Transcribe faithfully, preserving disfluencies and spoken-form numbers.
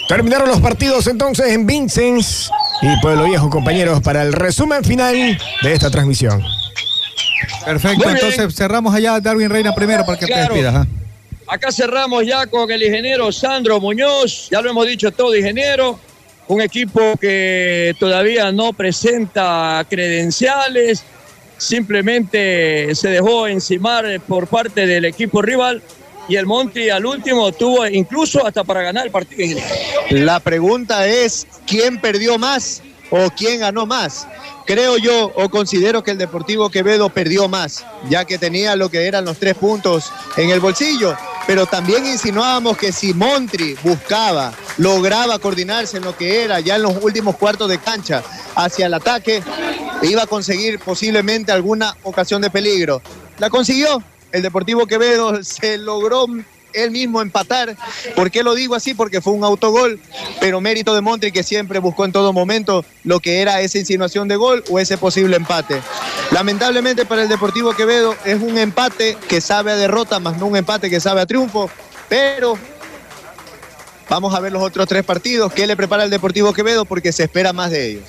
Terminaron los partidos entonces en Vincennes y Pueblo Viejo, compañeros, para el resumen final de esta transmisión. Perfecto, entonces cerramos allá Darwin Reina primero para que claro. te despidas. ¿eh? Acá cerramos ya con el ingeniero Sandro Muñoz, ya lo hemos dicho todo, ingeniero, un equipo que todavía no presenta credenciales, simplemente se dejó encimar por parte del equipo rival y el Monty al último tuvo incluso hasta para ganar el partido. La pregunta es, ¿quién perdió más o quién ganó más? Creo yo o considero que el Deportivo Quevedo perdió más, ya que tenía lo que eran los tres puntos en el bolsillo, pero también insinuábamos que si Montri buscaba, lograba coordinarse en lo que era ya en los últimos cuartos de cancha hacia el ataque, iba a conseguir posiblemente alguna ocasión de peligro. La consiguió, el Deportivo Quevedo se logró él mismo empatar. ¿Por qué lo digo así? Porque fue un autogol, pero mérito de Montri, que siempre buscó en todo momento lo que era esa insinuación de gol o ese posible empate. Lamentablemente para el Deportivo Quevedo es un empate que sabe a derrota, más no un empate que sabe a triunfo, pero vamos a ver los otros tres partidos que le prepara el Deportivo Quevedo porque se espera más de ellos.